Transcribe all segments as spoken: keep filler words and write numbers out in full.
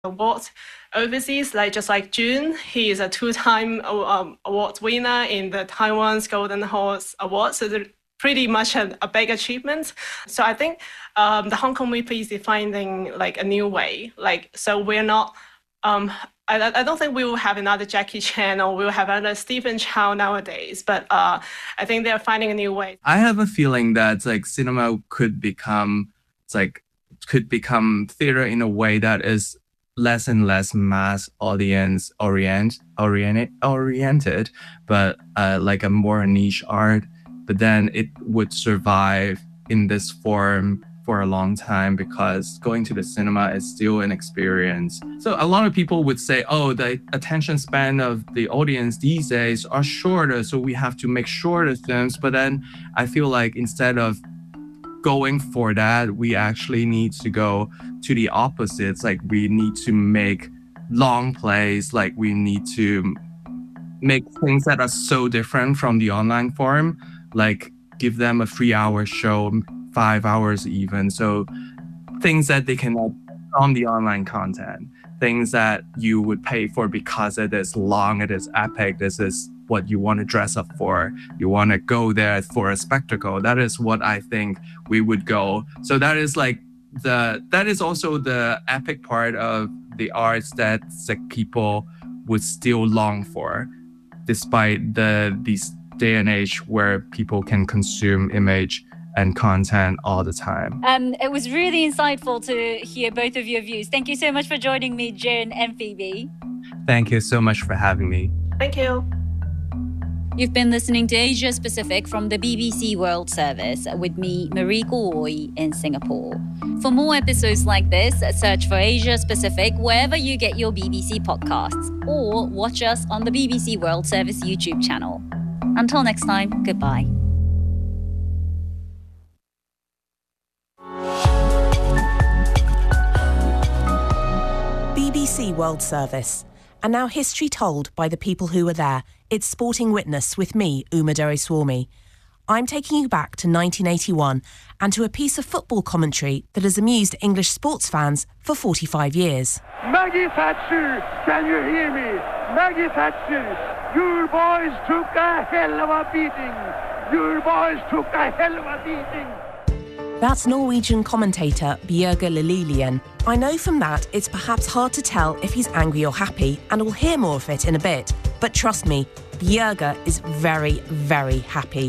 awards overseas, like just like June. He is a two-time um, award winner in the Taiwan's Golden Horse Award. So they're pretty much a, a big achievement. So I think um, the Hong Kong Maple Leafs is finding like a new way. Like, so we're not, um, I, I don't think we will have another Jackie Chan or we'll have another Stephen Chow nowadays, but uh, I think they're finding a new way. I have a feeling that like cinema could become, it's like, could become theater in a way that is less and less mass audience orient, oriented, oriented, but uh, like a more niche art. But then it would survive in this form for a long time because going to the cinema is still an experience. So a lot of people would say, oh, the attention span of the audience these days are shorter, so we have to make shorter films. But then I feel like instead of going for that, we actually need to go to the opposites. Like we need to make long plays, like we need to make things that are so different from the online form, like give them a three hour show, five hours even. So things that they cannot on the online content, things that you would pay for because it is long, it is epic, this is what you want to dress up for. You want to go there for a spectacle. That is what I think we would go. So that is like the, that is also the epic part of the arts that like, people would still long for, despite the this day and age where people can consume image and content all the time. Um, it was really insightful to hear both of your views. Thank you so much for joining me, Jin and Phoebe. Thank you so much for having me. Thank you. You've been listening to Asia Pacific from the B B C World Service with me, Marie Koi, in Singapore. For more episodes like this, search for Asia Pacific wherever you get your B B C podcasts or watch us on the B B C World Service YouTube channel. Until next time, goodbye. B B C World Service. And now history told by the people who were there. It's Sporting Witness with me, Uma Doraiswamy. I'm taking you back to nineteen eighty-one and to a piece of football commentary that has amused English sports fans for forty-five years. Maggie Thatcher, can you hear me? Maggie Thatcher, your boys took a hell of a beating. Your boys took a hell of a beating. That's Norwegian commentator Bjørge Lillelien. I know from that it's perhaps hard to tell if he's angry or happy, and we'll hear more of it in a bit. But trust me, Bjørge is very, very happy.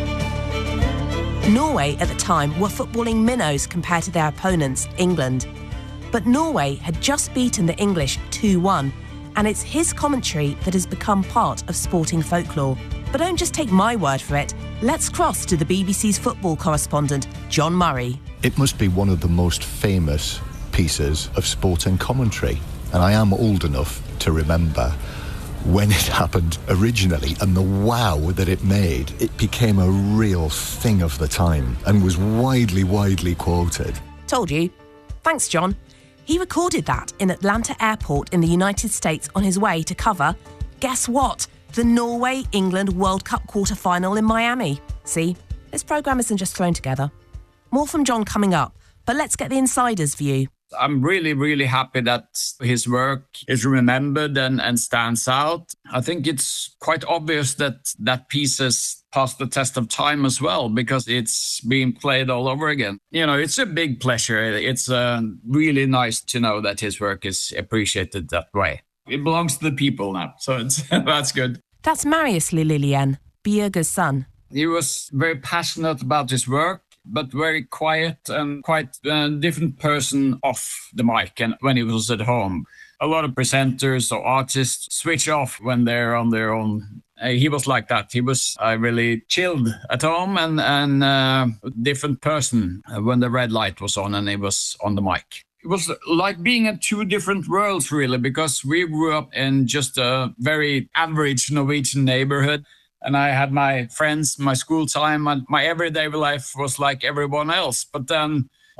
Norway at the time were footballing minnows compared to their opponents, England. But Norway had just beaten the English two one, and it's his commentary that has become part of sporting folklore. But don't just take my word for it. Let's cross to the B B C's football correspondent, John Murray. It must be one of the most famous pieces of sporting commentary. And I am old enough to remember when it happened originally and the wow that it made. It became a real thing of the time and was widely, widely quoted. Told you. Thanks, John. He recorded that in Atlanta Airport in the United States on his way to cover, guess what? The Norway-England World Cup quarter-final in Miami. See, this programme isn't just thrown together. More from John coming up, but let's get the insider's view. I'm really, really happy that his work is remembered and, and stands out. I think it's quite obvious that that piece has passed the test of time as well, because it's being played all over again. You know, it's a big pleasure. It's uh, really nice to know that his work is appreciated that way. It belongs to the people now, so it's, that's good. That's Marius Lillelien, Bjørge's son. He was very passionate about his work, but very quiet and quite a different person off the mic and when he was at home. A lot of presenters or artists switch off when they're on their own. Uh, he was like that. He was uh, really chilled at home and, and uh, a different person when the red light was on and he was on the mic. It was like being in two different worlds, really, because we grew up in just a very average Norwegian neighborhood. And I had my friends, my school time, and my everyday life was like everyone else. But then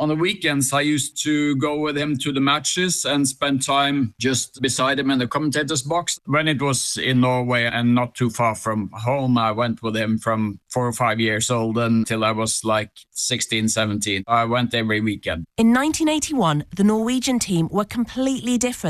On the weekends, I used to go with him to the matches and spend time just beside him in the commentator's box. When it was in Norway and not too far from home, I went with him from four or five years old until I was like sixteen, seventeen. I went every weekend. In nineteen eighty-one, the Norwegian team were completely different